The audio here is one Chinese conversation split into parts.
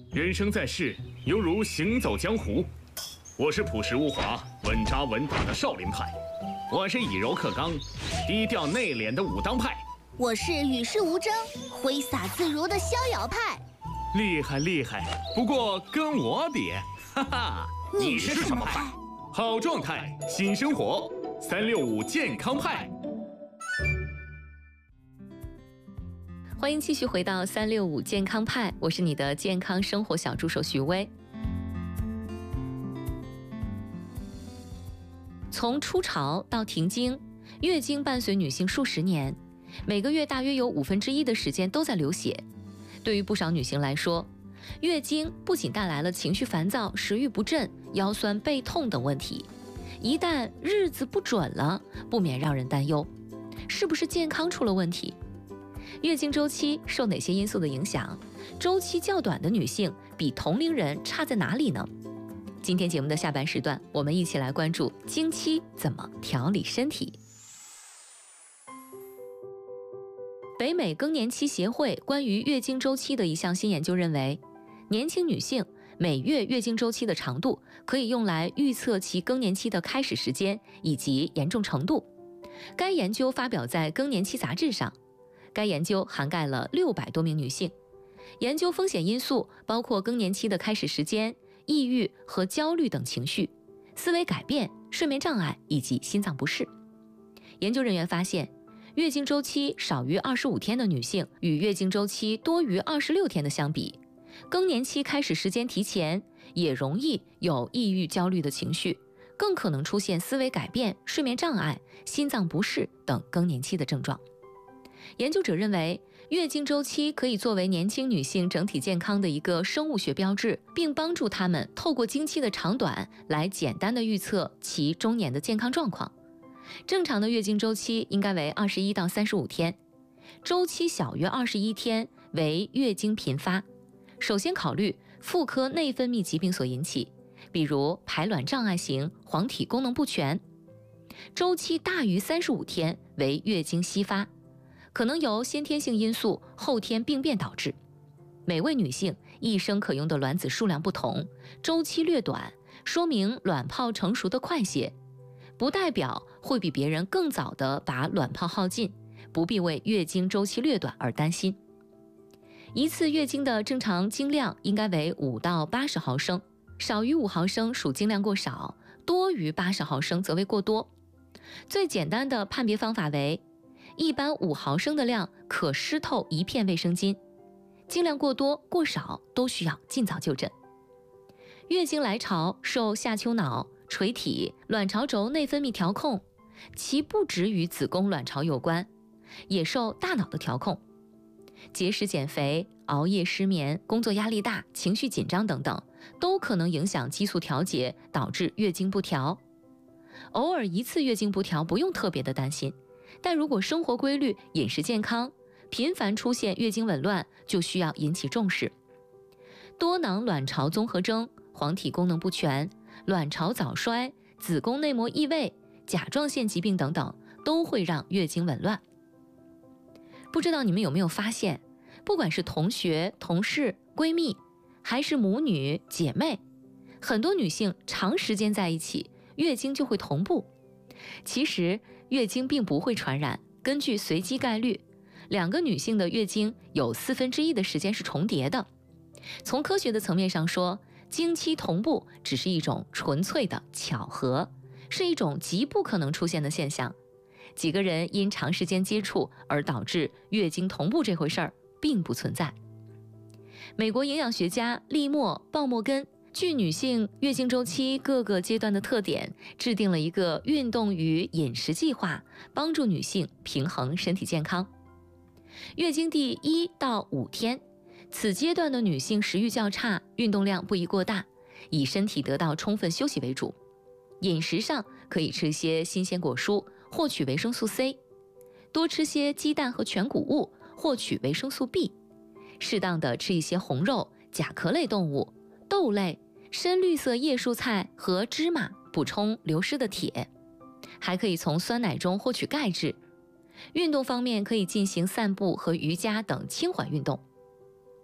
人生在世，犹如行走江湖。我是朴实无华、稳扎稳打的少林派，我是以柔克刚、低调内敛的武当派， 我是与世无争、挥洒自如的逍遥派。 厉害厉害，不过跟我比，哈哈， 你是什么派？ 好状态，新生活，365健康派。 欢迎继续回到365健康派，我是你的健康生活小助手徐薇。从初潮到停经，月经伴随女性数十年，每个月大约有1/5的时间都在流血。对于不少女性来说，月经不仅带来了情绪烦躁、食欲不振、腰酸背痛等问题，一旦日子不准了，不免让人担忧，是不是健康出了问题？月经周期受哪些因素的影响？周期较短的女性比同龄人差在哪里呢？今天节目的下半时段，我们一起来关注经期怎么调理身体。北美更年期协会关于月经周期的一项新研究认为，年轻女性每月月经周期的长度可以用来预测其更年期的开始时间以及严重程度。该研究发表在《更年期杂志》上。该研究涵盖了600多名女性，研究风险因素包括更年期的开始时间、抑郁和焦虑等情绪、思维改变、睡眠障碍以及心脏不适。研究人员发现，月经周期少于25天的女性与月经周期多于26天的相比，更年期开始时间提前，也容易有抑郁、焦虑的情绪，更可能出现思维改变、睡眠障碍、心脏不适等更年期的症状。研究者认为，月经周期可以作为年轻女性整体健康的一个生物学标志，并帮助她们透过经期的长短来简单的预测其中年的健康状况。正常的月经周期应该为21到35天，周期小于21天为月经频发，首先考虑妇科内分泌疾病所引起，比如排卵障碍型黄体功能不全。周期大于35天为月经稀发，可能由先天性因素、后天病变导致。每位女性一生可用的卵子数量不同，周期略短，说明卵泡成熟的快些，不代表会比别人更早的把卵泡耗尽，不必为月经周期略短而担心。一次月经的正常经量应该为5到80毫升，少于5毫升属经量过少，多于80毫升则为过多。最简单的判别方法为，一般5毫升的量可湿透1片卫生巾，经量过多过少都需要尽早就诊。月经来潮受下丘脑、垂体、卵巢轴内分泌调控，其不只与子宫卵巢有关，也受大脑的调控。节食减肥、熬夜失眠、工作压力大、情绪紧张等等，都可能影响激素调节，导致月经不调。偶尔一次月经不调不用特别的担心，但如果生活规律、饮食健康，频繁出现月经紊乱，就需要引起重视。多囊卵巢综合征、黄体功能不全、卵巢早衰、子宫内膜异位、甲状腺疾病等等，都会让月经紊乱。不知道你们有没有发现，不管是同学、同事、闺蜜，还是母女、姐妹，很多女性长时间在一起，月经就会同步。其实月经并不会传染，根据随机概率，2个女性的月经有1/4的时间是重叠的。从科学的层面上说，经期同步只是一种纯粹的巧合，是一种极不可能出现的现象。几个人因长时间接触而导致月经同步这回事儿并不存在。美国营养学家利莫·鲍莫根据女性月经周期各个阶段的特点，制定了一个运动与饮食计划，帮助女性平衡身体健康。月经第1到5天，此阶段的女性食欲较差，运动量不宜过大，以身体得到充分休息为主。饮食上可以吃一些新鲜果蔬，获取维生素 C， 多吃些鸡蛋和全谷物，获取维生素 B， 适当的吃一些红肉、甲壳类动物、豆类、深绿色叶蔬菜和芝麻，补充流失的铁。还可以从酸奶中获取钙质。运动方面可以进行散步和瑜伽等轻缓运动。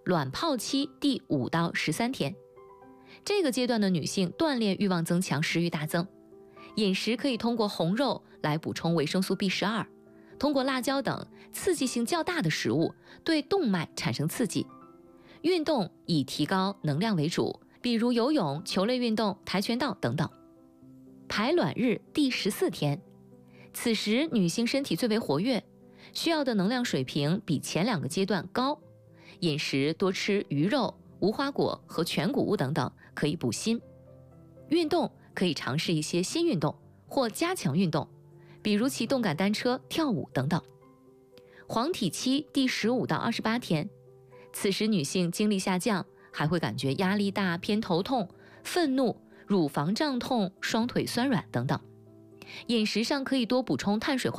卵泡期第5到13天。这个阶段的女性锻炼欲望增强，食欲大增。饮食可以通过红肉来补充维生素 B12， 通过辣椒等刺激性较大的食物对动脉产生刺激。运动以提高能量为主，比如游泳、球类运动、跆拳道等等。排卵日第14天，此时女性身体最为活跃，需要的能量水平比前2个阶段高。饮食多吃鱼肉、无花果和全谷物等等，可以补锌。运动可以尝试一些新运动或加强运动，比如骑动感单车、跳舞等等。黄体期第15到28天，此时女性精力下降，还会感觉压力大、偏头痛、愤怒、乳房胀痛、双腿酸软等等。饮食上可以多补充碳水化